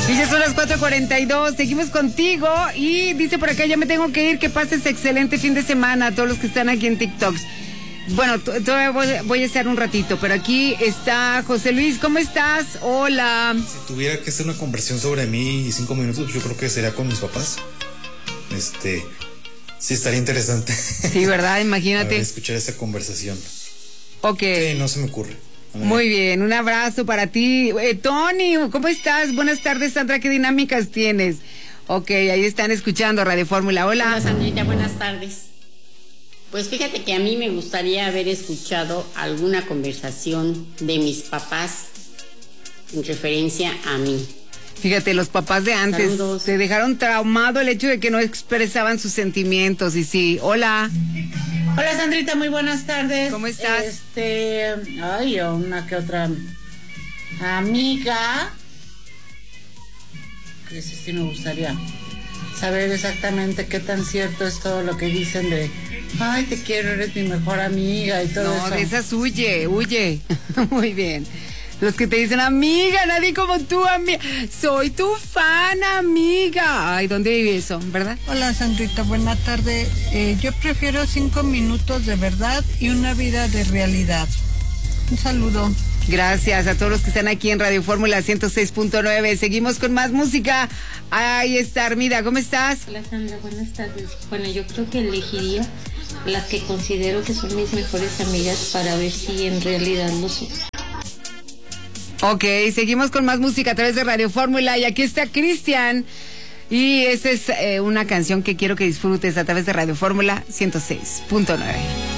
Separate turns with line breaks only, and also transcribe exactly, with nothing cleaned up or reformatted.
Y ya son las cuatro cuarenta y dos, seguimos contigo y dice por acá, ya me tengo que ir, que pases excelente fin de semana a todos los que están aquí en TikTok. Bueno, todavía voy, voy a estar un ratito, pero aquí está José Luis, ¿cómo estás? Hola.
Si tuviera que hacer una conversión sobre mí y cinco minutos, yo creo que sería con mis papás. Este, sí estaría interesante.
Sí, ¿verdad? Imagínate.
Ver, escuchar esa conversación.
Ok.
Sí, no se me ocurre.
Muy bien, un abrazo para ti. Eh, Tony, ¿cómo estás? Buenas tardes, Sandra, ¿qué dinámicas tienes? Ok, ahí están escuchando Radio Fórmula. Hola.
Hola, Sandrita, buenas tardes. Pues fíjate que a mí me gustaría haber escuchado alguna conversación de mis papás en referencia a mí.
Fíjate, los papás de antes
Saludos.
te dejaron traumado el hecho de que no expresaban sus sentimientos. Y sí, hola.
Hola, Sandrita, muy buenas tardes.
¿Cómo estás?
Este, ay, una que otra amiga. Que sí, sí me gustaría saber exactamente qué tan cierto es todo lo que dicen de, ay, te quiero, eres mi mejor amiga y todo
No,
eso.
de esas huye, huye. Muy bien. Los que te dicen, amiga, nadie como tú, amiga. Soy tu fan, amiga. Ay, ¿dónde vive eso, verdad?
Hola, Sandrita, buena tarde. Eh, yo prefiero cinco minutos de verdad y una vida de realidad. Un saludo.
Gracias a todos los que están aquí en Radio Fórmula ciento seis punto nueve. Seguimos con más música. Ahí está Armida, ¿cómo estás?
Hola, Sandra, buenas tardes. Bueno, yo creo que elegiría las que considero que son mis mejores amigas para ver si en realidad lo son.
Ok, seguimos con más música a través de Radio Fórmula y aquí está Cristian y esta es eh, una canción que quiero que disfrutes a través de Radio Fórmula ciento seis punto nueve.